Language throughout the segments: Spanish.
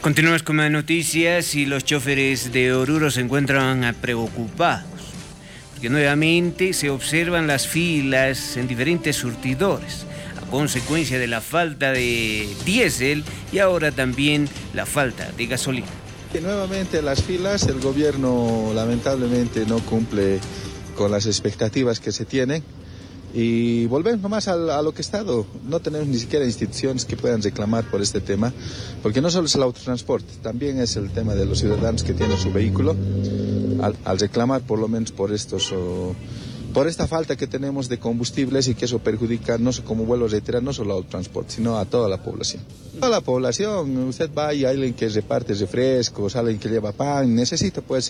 Continuamos con más noticias y los choferes de Oruro se encuentran preocupados porque nuevamente se observan las filas en diferentes surtidores a consecuencia de la falta de diésel y ahora también la falta de gasolina. Nuevamente las filas, el gobierno lamentablemente no cumple con las expectativas que se tienen. Y volvemos nomás a lo que ha estado. No tenemos ni siquiera instituciones que puedan reclamar por este tema, porque no solo es el autotransporte, también es el tema de los ciudadanos que tienen su vehículo, al reclamar por lo menos por esta falta que tenemos de combustibles y que eso perjudica, no como vuelvo a reiterar, no solo al autotransporte, sino a toda la población. Toda la población, usted va y hay alguien que reparte refrescos, alguien que lleva pan, necesita pues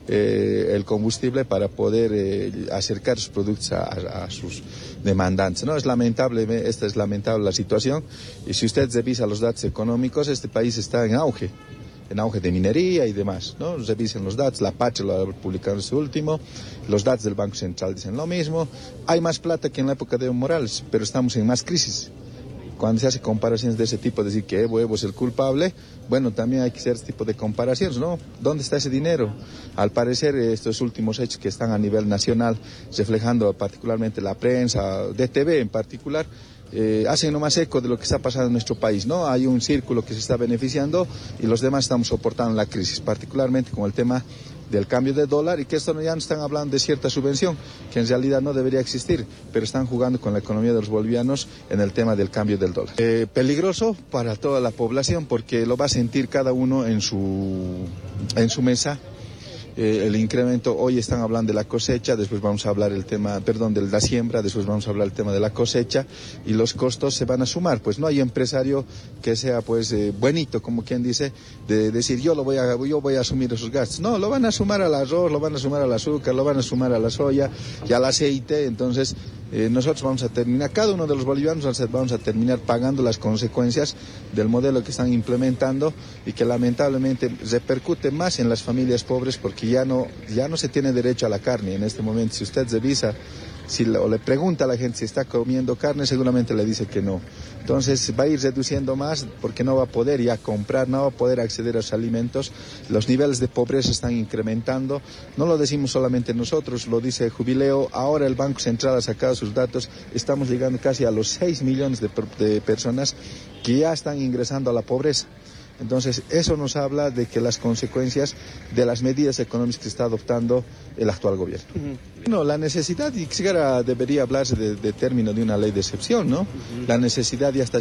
el combustible para poder acercar sus productos a sus demandantes, ¿no? Esta es lamentable la situación, y si usted revisa los datos económicos, este país está en auge de minería y demás, ¿no? Revisen los datos, la Pache lo ha publicado en su último, los datos del Banco Central dicen lo mismo, hay más plata que en la época de Evo Morales, pero estamos en más crisis. Cuando se hace comparaciones de ese tipo, decir que Evo es el culpable, bueno, también hay que hacer este tipo de comparaciones, ¿no? ¿Dónde está ese dinero? Al parecer, estos últimos hechos que están a nivel nacional, reflejando particularmente la prensa, DTV en particular, hacen nomás eco de lo que está pasando en nuestro país, ¿no? Hay un círculo que se está beneficiando y los demás estamos soportando la crisis, particularmente con el tema del cambio de dólar, y que esto ya no están hablando de cierta subvención, que en realidad no debería existir, pero están jugando con la economía de los bolivianos en el tema del cambio del dólar. Peligroso para toda la población porque lo va a sentir cada uno en su mesa. El incremento, hoy están hablando de la cosecha, después vamos a hablar de la siembra, después vamos a hablar del tema de la cosecha, y los costos se van a sumar. Pues no hay empresario que sea pues buenito, como quien dice, de decir yo voy a asumir esos gastos. No, lo van a sumar al arroz, lo van a sumar al azúcar, lo van a sumar a la soya y al aceite. Entonces nosotros vamos a terminar, cada uno de los bolivianos vamos a terminar pagando las consecuencias del modelo que están implementando, y que lamentablemente repercute más en las familias pobres, porque ya no se tiene derecho a la carne en este momento. Si usted revisa, o le pregunta a la gente si está comiendo carne, seguramente le dice que no. Entonces va a ir reduciendo más porque no va a poder ya comprar, no va a poder acceder a los alimentos. Los niveles de pobreza están incrementando. No lo decimos solamente nosotros, lo dice Jubileo. Ahora el Banco Central ha sacado sus datos. Estamos llegando casi a los 6 millones de personas que ya están ingresando a la pobreza. Entonces, eso nos habla de que las consecuencias de las medidas económicas que está adoptando el actual gobierno. No, la necesidad, y siquiera debería hablarse de término de una ley de excepción, ¿no? La necesidad ya está